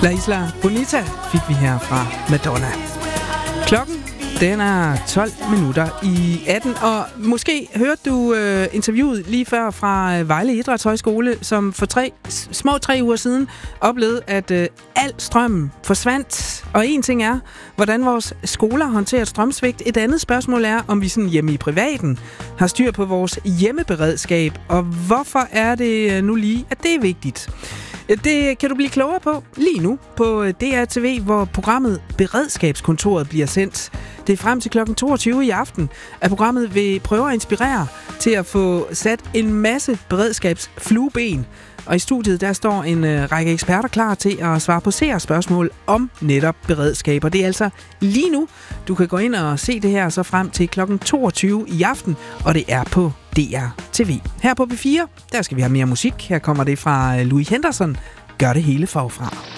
La Isla Bonita fik vi her fra Madonna. Klokken, den er 12 minutter i 18, og måske hørte du interviewet lige før fra Vejle Idrætshøjskole, som for små 3 uger siden oplevede, at al strømmen forsvandt. Og en ting er, hvordan vores skoler håndterer strømsvigt. Et andet spørgsmål er, om vi sådan hjemme i privaten har styr på vores hjemmeberedskab, og hvorfor er det nu lige, at det er vigtigt? Det kan du blive klogere på lige nu på DR-TV, hvor programmet Beredskabskontoret bliver sendt. Det er frem til kl. 22 i aften, at programmet vil prøve at inspirere til at få sat en masse beredskabsflueben. Og i studiet der står en række eksperter klar til at svare på seerspørgsmål om netop beredskab. Og det er altså lige nu, du kan gå ind og se det her så frem til kl. 22 i aften, og det er på DR-TV. Her på B4, der skal vi have mere musik. Her kommer det fra Louis Henderson. Gør det hele forfra.